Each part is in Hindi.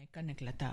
कनकलता।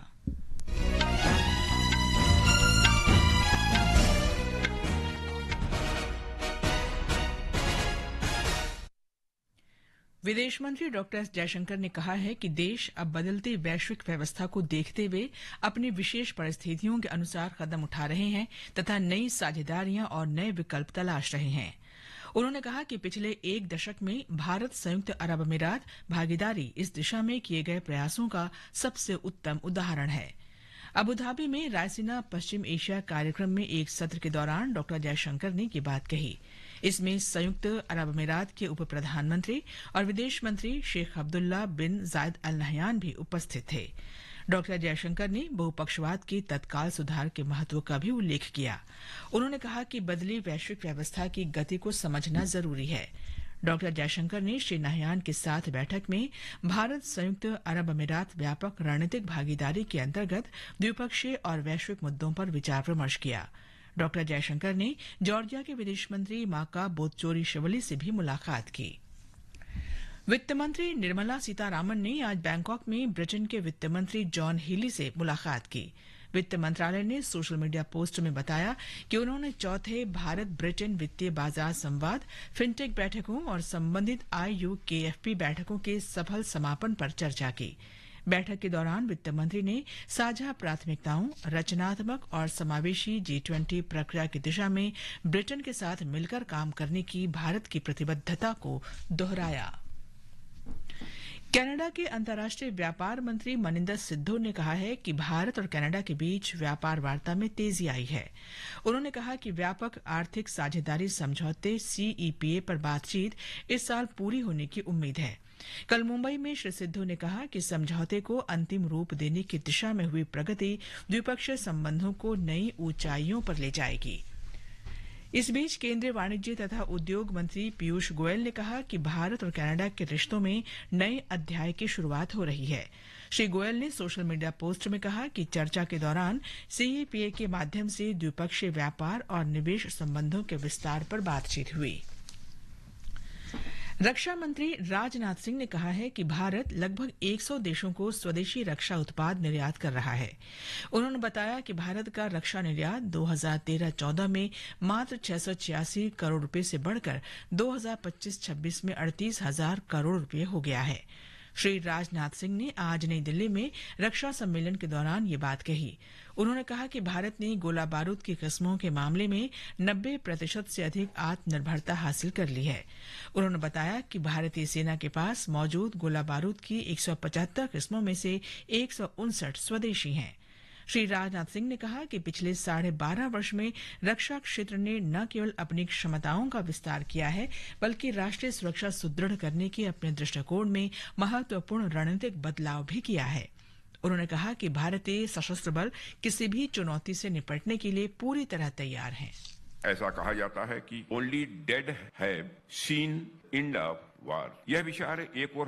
विदेश मंत्री डॉक्टर एस जयशंकर ने कहा है कि देश अब बदलती वैश्विक व्यवस्था को देखते हुए अपनी विशेष परिस्थितियों के अनुसार कदम उठा रहे हैं तथा नई साझेदारियां और नए विकल्प तलाश रहे हैं। उन्होंने कहा कि पिछले एक दशक में भारत संयुक्त अरब अमीरात भागीदारी इस दिशा में किए गए प्रयासों का सबसे उत्तम उदाहरण है। अबुधाबी में रायसीना पश्चिम एशिया कार्यक्रम में एक सत्र के दौरान डॉक्टर जयशंकर ने ये बात कही। इसमें संयुक्त अरब अमीरात के उप प्रधानमंत्री और विदेश मंत्री शेख अब्दुल्ला बिन जायद अल नहयान भी उपस्थित थे। डॉक्टर जयशंकर ने बहुपक्षवाद के तत्काल सुधार के महत्व का भी उल्लेख किया। उन्होंने कहा कि बदली वैश्विक व्यवस्था की गति को समझना जरूरी है। डॉक्टर जयशंकर ने श्री नहयान के साथ बैठक में भारत संयुक्त अरब अमीरात व्यापक रणनीतिक भागीदारी के अंतर्गत द्विपक्षीय और वैश्विक मुद्दों पर विचार विमर्श किया। डॉक्टर जयशंकर ने जॉर्जिया के विदेश मंत्री माका बोतचोरीशवली से भी मुलाकात की। वित्त मंत्री निर्मला सीतारामन ने आज बैंकॉक में ब्रिटेन के वित्त मंत्री जॉन हीली से मुलाकात की। वित्त मंत्रालय ने सोशल मीडिया पोस्ट में बताया कि उन्होंने चौथे भारत ब्रिटेन वित्तीय बाजार संवाद, फिनटेक बैठकों और संबंधित IUKFP बैठकों के सफल समापन पर चर्चा की। बैठक के दौरान वित्त मंत्री ने साझा प्राथमिकताओं, रचनात्मक और समावेशी G20 प्रक्रिया की दिशा में ब्रिटेन के साथ मिलकर काम करने की भारत की प्रतिबद्धता को दोहराया। कनाडा के अंतर्राष्ट्रीय व्यापार मंत्री मनिंदर सिद्धू ने कहा है कि भारत और कनाडा के बीच व्यापार वार्ता में तेजी आई है। उन्होंने कहा कि व्यापक आर्थिक साझेदारी समझौते CEPA पर बातचीत इस साल पूरी होने की उम्मीद है। कल मुंबई में श्री सिद्धू ने कहा कि समझौते को अंतिम रूप देने की दिशा में हुई प्रगति द्विपक्षीय संबंधों को नई ऊंचाइयों पर ले जाएगी। इस बीच केंद्रीय वाणिज्य तथा उद्योग मंत्री पीयूष गोयल ने कहा कि भारत और कनाडा के रिश्तों में नए अध्याय की शुरुआत हो रही है। श्री गोयल ने सोशल मीडिया पोस्ट में कहा कि चर्चा के दौरान CEPA के माध्यम से द्विपक्षीय व्यापार और निवेश संबंधों के विस्तार पर बातचीत हुई। रक्षा मंत्री राजनाथ सिंह ने कहा है कि भारत लगभग 100 देशों को स्वदेशी रक्षा उत्पाद निर्यात कर रहा है। उन्होंने बताया कि भारत का रक्षा निर्यात 2013-14 में मात्र 686 करोड़ रुपए से बढ़कर 2025-26 में 38,000 करोड़ रुपए हो गया है। श्री राजनाथ सिंह ने आज नई दिल्ली में रक्षा सम्मेलन के दौरान ये बात कही। उन्होंने कहा कि भारत ने गोला बारूद की किस्मों के मामले में 90% से अधिक आत्मनिर्भरता हासिल कर ली है। उन्होंने बताया कि भारतीय सेना के पास मौजूद गोला बारूद की 175 किस्मों में से 159 स्वदेशी हैं। श्री राजनाथ सिंह ने कहा कि पिछले 12.5 वर्ष में रक्षा क्षेत्र ने न केवल अपनी क्षमताओं का विस्तार किया है, बल्कि राष्ट्रीय सुरक्षा सुदृढ़ करने के अपने दृष्टिकोण में महत्वपूर्ण रणनीतिक बदलाव भी किया है। उन्होंने कहा कि भारतीय सशस्त्र बल किसी भी चुनौती से निपटने के लिए पूरी तरह तैयार हैं। ऐसा कहा जाता है कि only dead have seen in the war. यह विचार एक और